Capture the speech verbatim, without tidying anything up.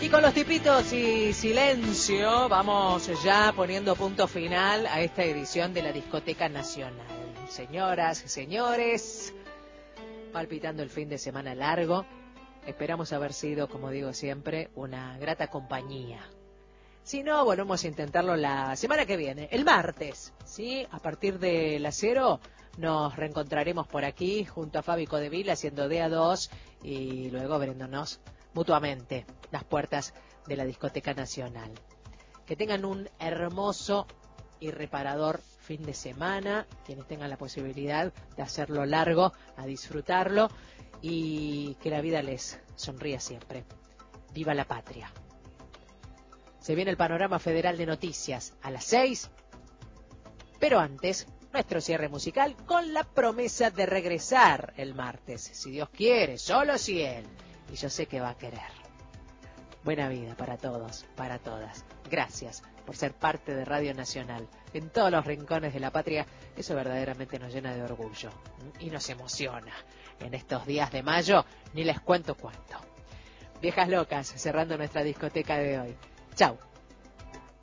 Y con los tipitos y silencio vamos ya poniendo punto final a esta edición de la Discoteca Nacional. Señoras y señores, palpitando el fin de semana largo, esperamos haber sido, como digo siempre, una grata compañía. Si no, volvemos a intentarlo la semana que viene, el martes, ¿sí? A partir de las cero nos reencontraremos por aquí junto a Fabi Codevil haciendo D A dos y luego abriéndonos mutuamente las puertas de la Discoteca Nacional. Que tengan un hermoso y reparador fin de semana, quienes tengan la posibilidad de hacerlo largo, a disfrutarlo y que la vida les sonría siempre. ¡Viva la patria! Se viene el panorama federal de noticias a las seis, pero antes nuestro cierre musical con la promesa de regresar el martes, si Dios quiere, solo si Él. Y yo sé que va a querer. Buena vida para todos, para todas. Gracias por ser parte de Radio Nacional. En todos los rincones de la patria, eso verdaderamente nos llena de orgullo y nos emociona. En estos días de mayo, ni les cuento cuánto. Viejas locas, cerrando nuestra discoteca de hoy. Chau.